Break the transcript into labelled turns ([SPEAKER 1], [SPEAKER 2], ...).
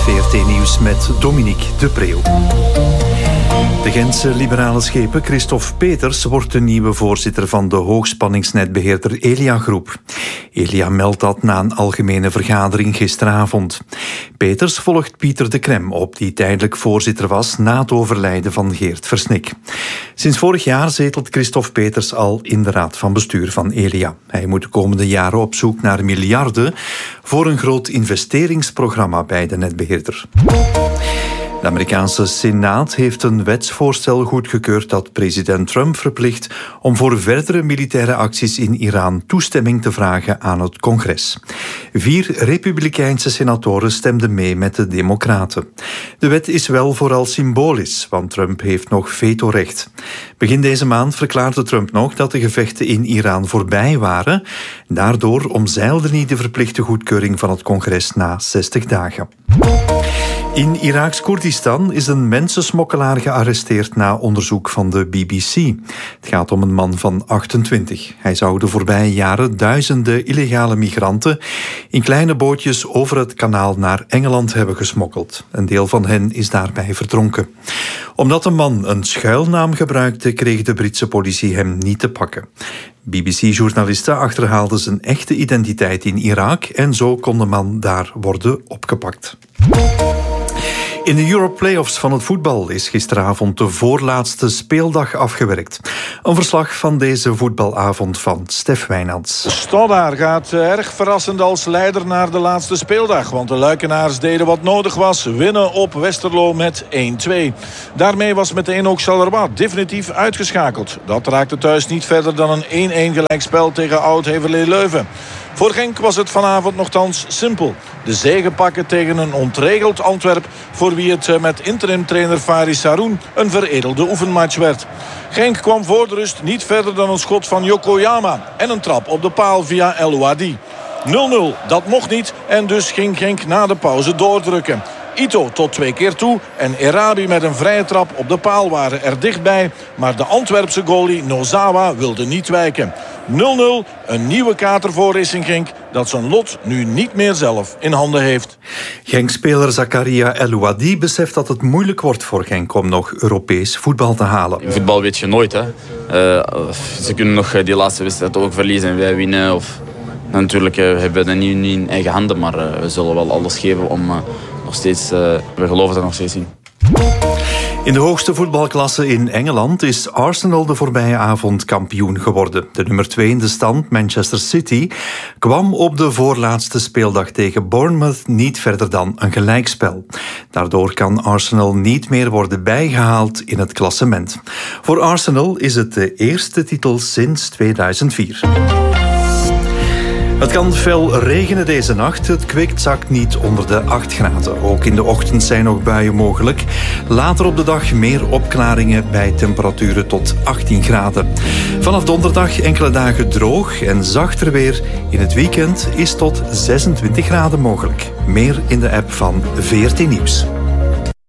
[SPEAKER 1] VRT Nieuws met Dominique de Preeuw. De Gentse liberale schepen Christophe Peters wordt de nieuwe voorzitter van de hoogspanningsnetbeheerder Elia Groep. Elia meldt dat na een algemene vergadering gisteravond. Peters volgt Pieter de Krem op, die tijdelijk voorzitter was na het overlijden van Geert Versnik. Sinds vorig jaar zetelt Christophe Peters al in de raad van bestuur van Elia. Hij moet de komende jaren op zoek naar miljarden voor een groot investeringsprogramma bij de netbeheerder. De Amerikaanse Senaat heeft een wetsvoorstel goedgekeurd dat president Trump verplicht om voor verdere militaire acties in Iran toestemming te vragen aan het congres. 4 republikeinse senatoren stemden mee met de Democraten. De wet is wel vooral symbolisch, want Trump heeft nog vetorecht. Begin deze maand verklaarde Trump nog dat de gevechten in Iran voorbij waren. Daardoor omzeilde hij de verplichte goedkeuring van het congres na 60 dagen. In Iraaks Koerdistan is een mensensmokkelaar gearresteerd na onderzoek van de BBC. Het gaat om een man van 28. Hij zou de voorbije jaren duizenden illegale migranten in kleine bootjes over het kanaal naar Engeland hebben gesmokkeld. Een deel van hen is daarbij verdronken. Omdat de man een schuilnaam gebruikte, kreeg de Britse politie hem niet te pakken. BBC-journalisten achterhaalden zijn echte identiteit in Irak en zo kon de man daar worden opgepakt. In de Europlayoffs van het voetbal is gisteravond de voorlaatste speeldag afgewerkt. Een verslag van deze voetbalavond van Stef Wijnands.
[SPEAKER 2] Stoddaar gaat erg verrassend als leider naar de laatste speeldag. Want de Luikenaars deden wat nodig was. Winnen op Westerlo met 1-2. Daarmee was meteen ook Charleroi definitief uitgeschakeld. Dat raakte thuis niet verder dan een 1-1 gelijkspel tegen Oud-Heverlee Leuven. Voor Genk was het vanavond nogthans simpel. De zege pakken tegen een ontregeld Antwerp, voor wie het met interim-trainer Faris Saroun een veredelde oefenmatch werd. Genk kwam voor de rust niet verder dan een schot van Yokoyama en een trap op de paal via El Ouadi. 0-0, dat mocht niet en dus ging Genk na de pauze doordrukken. Ito tot 2 keer toe en Erabi met een vrije trap op de paal waren er dichtbij. Maar de Antwerpse goalie Nozawa wilde niet wijken. 0-0, een nieuwe kater voor Racing Genk dat zijn lot nu niet meer zelf in handen heeft.
[SPEAKER 1] Genk-speler Zakaria El Ouadi beseft dat het moeilijk wordt voor Genk om nog Europees voetbal te halen.
[SPEAKER 3] In voetbal weet je nooit, hè. Ze kunnen nog die laatste wedstrijd ook verliezen en wij winnen. Natuurlijk hebben we dat niet in eigen handen, maar we zullen wel alles geven om nog steeds, we geloven er nog steeds in.
[SPEAKER 1] In de hoogste voetbalklasse in Engeland is Arsenal de voorbije avond kampioen geworden. De nummer 2 in de stand, Manchester City, kwam op de voorlaatste speeldag tegen Bournemouth niet verder dan een gelijkspel. Daardoor kan Arsenal niet meer worden bijgehaald in het klassement. Voor Arsenal is het de eerste titel sinds 2004. Het kan fel regenen deze nacht. Het kwik zakt niet onder de 8 graden. Ook in de ochtend zijn nog buien mogelijk. Later op de dag meer opklaringen bij temperaturen tot 18 graden. Vanaf donderdag enkele dagen droog en zachter weer. In het weekend is tot 26 graden mogelijk. Meer in de app van VRT Nieuws.